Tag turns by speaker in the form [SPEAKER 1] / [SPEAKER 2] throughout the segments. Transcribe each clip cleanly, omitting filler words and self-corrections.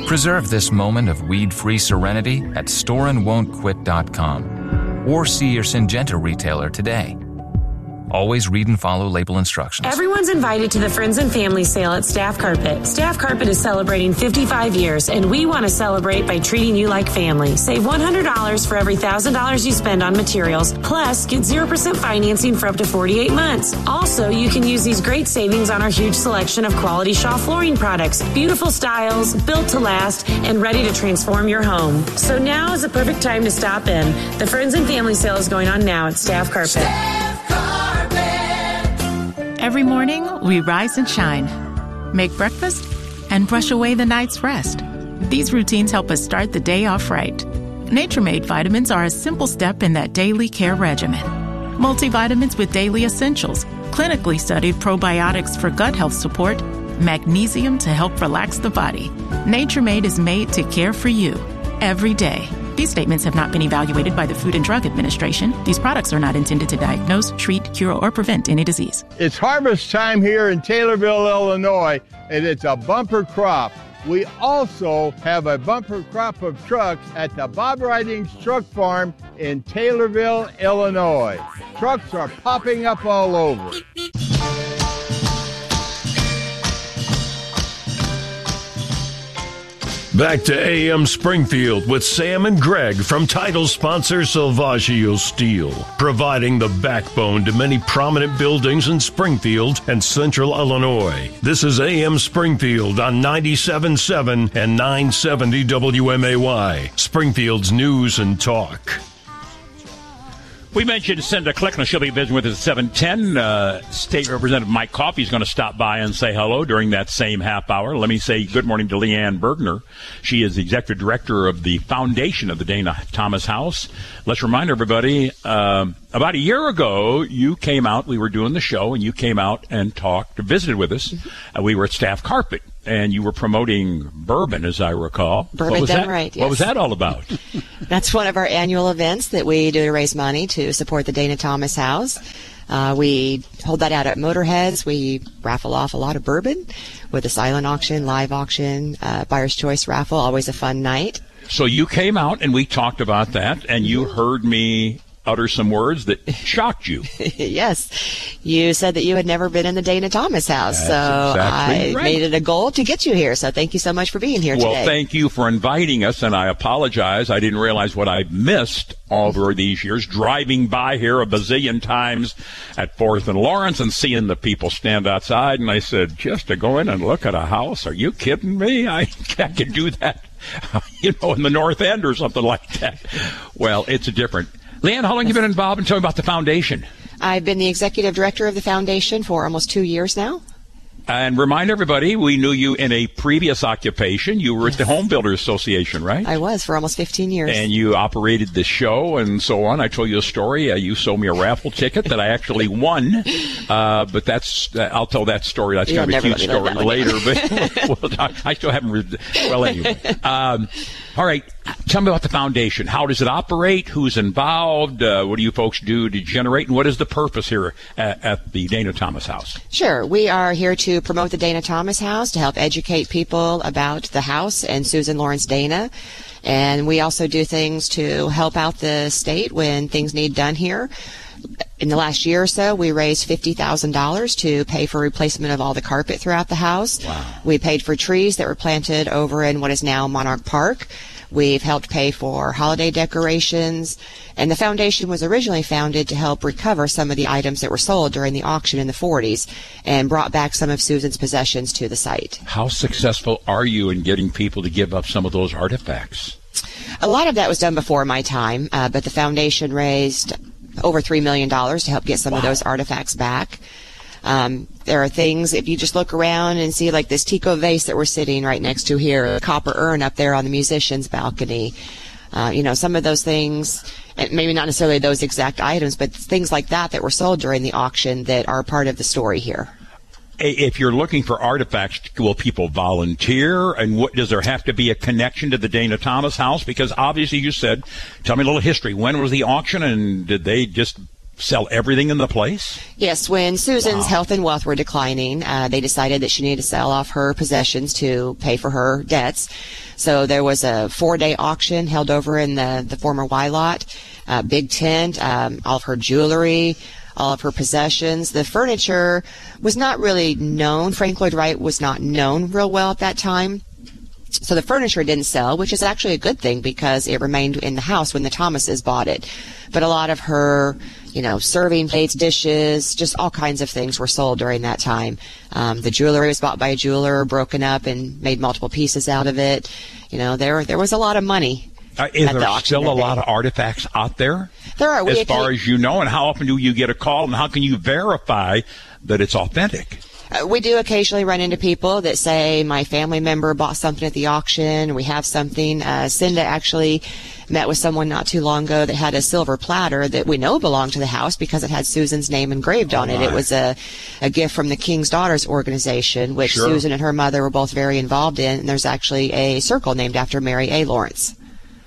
[SPEAKER 1] Preserve this moment of weed-free serenity at storeandwon'tquit.com or see your Syngenta retailer today. Always read and follow label instructions.
[SPEAKER 2] Everyone's invited to the Friends and Family Sale at Staff Carpet. Staff Carpet is celebrating 55 years, and we want to celebrate by treating you like family. Save $100 for every $1,000 you spend on materials, plus get 0% financing for up to 48 months. Also, you can use these great savings on our huge selection of quality Shaw flooring products. Beautiful styles, built to last, and ready to transform your home. So now is the perfect time to stop in. The Friends and Family Sale is going on now at Staff Carpet.
[SPEAKER 3] Every morning, we rise and shine, make breakfast, and brush away the night's rest. These routines help us start the day off right. Nature-Made vitamins are a simple step in that daily care regimen. Multivitamins with daily essentials, clinically studied probiotics for gut health support, magnesium to help relax the body. Nature-Made is made to care for you every day. These statements have not been evaluated by the Food and Drug Administration. These products are not intended to diagnose, treat, cure, or prevent any disease.
[SPEAKER 4] It's harvest time here in Taylorville, Illinois, and it's a bumper crop. We also have a bumper crop of trucks at the Bob Ridings Truck Farm in Taylorville, Illinois. Trucks are popping up all over.
[SPEAKER 5] Back to AM Springfield with Sam and Greg from title sponsor Silvaggio Steel, providing the backbone to many prominent buildings in Springfield and Central Illinois. This is AM Springfield on 97.7 and 970 WMAY, Springfield's news and talk.
[SPEAKER 6] We mentioned Cinda Clickness. She'll be visiting with us at 7:10. State Representative Mike Coffey is going to stop by and say hello during that same half hour. Let me say good morning to Leanne Bergner. She is the executive director of the foundation of the Dana Thomas House. Let's remind everybody, about a year ago, you came out, we were doing the show, and you came out and talked, visited with us. We were at Staff Carpet, and you were promoting bourbon, as I recall.
[SPEAKER 7] Bourbon Done Right, yes.
[SPEAKER 6] What was that all about?
[SPEAKER 7] That's one of our annual events that we do to raise money to support the Dana Thomas House. We hold that out at Motorheads. We raffle off a lot of bourbon with a silent auction, live auction, buyer's choice raffle, always a fun night.
[SPEAKER 6] So you came out and we talked about that, and you heard me utter some words that shocked you.
[SPEAKER 7] Yes. You said that you had never been in the Dana Thomas House.
[SPEAKER 6] That's
[SPEAKER 7] so
[SPEAKER 6] exactly
[SPEAKER 7] I
[SPEAKER 6] right.
[SPEAKER 7] made it a goal to get you here. So thank you so much for being here today.
[SPEAKER 6] Well, thank you for inviting us, and I apologize. I didn't realize what I missed over these years, driving by here a bazillion times at 4th and Lawrence and seeing the people stand outside. And I said, just to go in and look at a house? Are you kidding me? I could do that, in the North End or something like that. Well, it's different. Leanne, how long have you been involved? And tell me about the foundation.
[SPEAKER 7] I've been the executive director of the foundation for almost 2 years now.
[SPEAKER 6] And remind everybody, we knew you in a previous occupation. You were at the Home Builders Association, right?
[SPEAKER 7] I was for almost 15 years.
[SPEAKER 6] And you operated the show and so on. I told you a story. You sold me a raffle ticket that I actually won. But I'll tell that story. That's kind of a cute story later. But we'll talk. I still haven't. Well, anyway. All right. Tell me about the foundation. How does it operate? Who's involved? What do you folks do to generate? And what is the purpose here at the Dana Thomas House?
[SPEAKER 7] Sure. We are here to promote the Dana Thomas House, to help educate people about the house and Susan Lawrence Dana. And we also do things to help out the state when things need done here. In the last year or so, we raised $50,000 to pay for replacement of all the carpet throughout the house.
[SPEAKER 6] Wow.
[SPEAKER 7] We paid for trees that were planted over in what is now Monarch Park. We've helped pay for holiday decorations, and the foundation was originally founded to help recover some of the items that were sold during the auction in the 40s and brought back some of Susan's possessions to the site.
[SPEAKER 6] How successful are you in getting people to give up some of those artifacts?
[SPEAKER 7] A lot of that was done before my time, but the foundation raised over $3 million to help get some of those artifacts back. There are things, if you just look around and see like this Tico vase that we're sitting right next to here, a copper urn up there on the musician's balcony, some of those things, and maybe not necessarily those exact items, but things like that were sold during the auction that are part of the story here.
[SPEAKER 6] If you're looking for artifacts, will people volunteer? And does there have to be a connection to the Dana Thomas House? Because obviously you said, tell me a little history. When was the auction, and did they just sell everything in the place?
[SPEAKER 7] Yes, when Susan's health and wealth were declining, they decided that she needed to sell off her possessions to pay for her debts. So there was a 4-day auction held over in the former Y lot, big tent, all of her jewelry, all of her possessions. The furniture was not really known. Frank Lloyd Wright was not known real well at that time. So the furniture didn't sell, which is actually a good thing because it remained in the house when the Thomases bought it. But a lot of her, serving plates, dishes, just all kinds of things were sold during that time. The jewelry was bought by a jeweler, broken up and made multiple pieces out of it. There was a lot of money.
[SPEAKER 6] Is there still a lot of artifacts out there?
[SPEAKER 7] There are.
[SPEAKER 6] As far as you know, and how often do you get a call, and how can you verify that it's authentic?
[SPEAKER 7] We do occasionally run into people that say, my family member bought something at the auction. We have something. Cinda actually met with someone not too long ago that had a silver platter that we know belonged to the house because it had Susan's name engraved on it. It was a gift from the King's Daughters organization, which Susan and her mother were both very involved in. And there's actually a circle named after Mary A. Lawrence.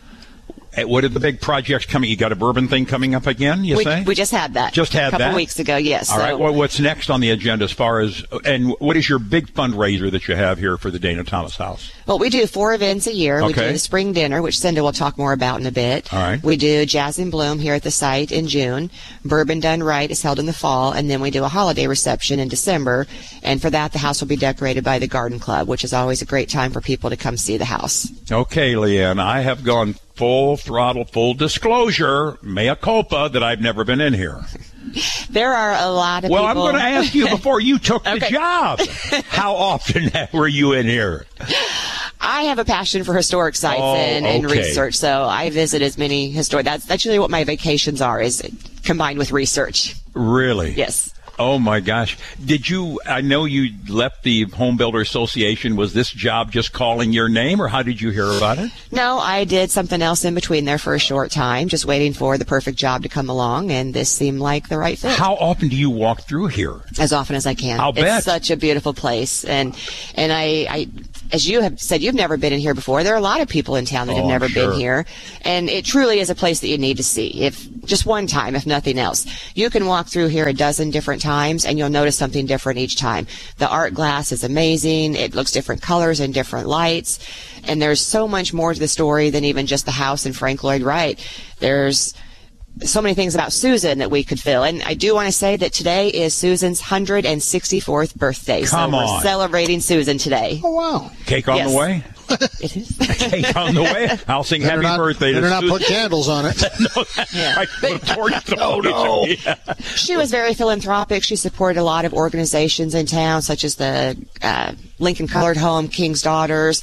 [SPEAKER 6] What are the big projects coming? You got a bourbon thing coming up again, you say?
[SPEAKER 7] We just had that.
[SPEAKER 6] Just had
[SPEAKER 7] a couple weeks ago, yes.
[SPEAKER 6] All right. Well, what's next on the agenda as far as, and what is your big fundraiser that you have here for the Dana Thomas House?
[SPEAKER 7] Well, we do 4 events a year.
[SPEAKER 6] Okay.
[SPEAKER 7] We do the spring dinner, which Cinda will talk more about in a bit.
[SPEAKER 6] All right.
[SPEAKER 7] We do Jazz in Bloom here at the site in June. Bourbon Done Right is held in the fall, and then we do a holiday reception in December. And for that, the house will be decorated by the Garden Club, which is always a great time for people to come see the house.
[SPEAKER 6] Okay, Leanne, I have gone full throttle, full disclosure, mea culpa, that I've never been in here.
[SPEAKER 7] There are a lot of
[SPEAKER 6] people.
[SPEAKER 7] Well,
[SPEAKER 6] I'm going to ask you before you took the job. How often were you in here?
[SPEAKER 7] I have a passion for historic sites and research, so I visit as many historic. That's usually what my vacations are, is combined with research.
[SPEAKER 6] Really?
[SPEAKER 7] Yes.
[SPEAKER 6] Oh, my gosh. I know you left the Home Builder Association. Was this job just calling your name, or how did you hear about it?
[SPEAKER 7] No, I did something else in between there for a short time, just waiting for the perfect job to come along, and this seemed like the right fit.
[SPEAKER 6] How often do you walk through here?
[SPEAKER 7] As often as I can.
[SPEAKER 6] I'll bet.
[SPEAKER 7] It's such a beautiful place, and I as you have said, you've never been in here before. There are a lot of people in town that have never been here, and it truly is a place that you need to see, if just one time, if nothing else. You can walk through here a dozen different times, and you'll notice something different each time. The art glass is amazing. It looks different colors and different lights, and there's so much more to the story than even just the house and Frank Lloyd Wright. There's so many things about Susan that we could fill. And I do want to say that today is Susan's 164th birthday.
[SPEAKER 6] Come on.
[SPEAKER 7] We're celebrating Susan today.
[SPEAKER 8] Oh, wow.
[SPEAKER 6] Cake on the way?
[SPEAKER 7] It is.
[SPEAKER 6] Cake on the way? I'll sing happy birthday to Susan.
[SPEAKER 8] Better not put candles on it.
[SPEAKER 6] No, that's right. Put a torch on it.
[SPEAKER 8] No.
[SPEAKER 6] Yeah.
[SPEAKER 7] She was very philanthropic. She supported a lot of organizations in town, such as the Lincoln Colored Home, King's Daughters.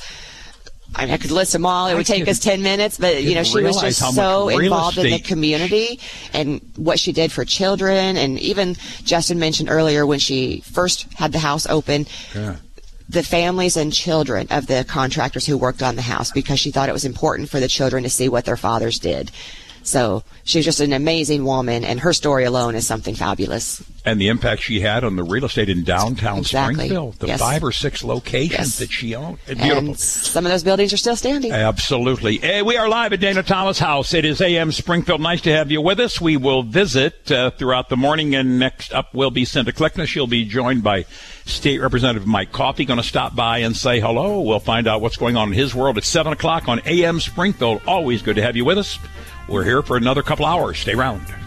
[SPEAKER 7] I could list them all. It would take us 10 minutes, but she was just so involved in the community and what she did for children. And even Justin mentioned earlier, when she first had the house open, the families and children of the contractors who worked on the house, because she thought it was important for the children to see what their fathers did. So she was just an amazing woman, and her story alone is something fabulous.
[SPEAKER 6] And the impact she had on the real estate in downtown Springfield, the 5 or 6 locations that she owned. Beautiful.
[SPEAKER 7] And some of those buildings are still standing.
[SPEAKER 6] Absolutely. Hey, we are live at Dana Thomas House. It is AM Springfield. Nice to have you with us. We will visit throughout the morning, and next up will be Cinda Clickness. She'll be joined by State Representative Mike Coffey, going to stop by and say hello. We'll find out what's going on in his world at 7 o'clock on AM Springfield. Always good to have you with us. We're here for another couple hours. Stay around.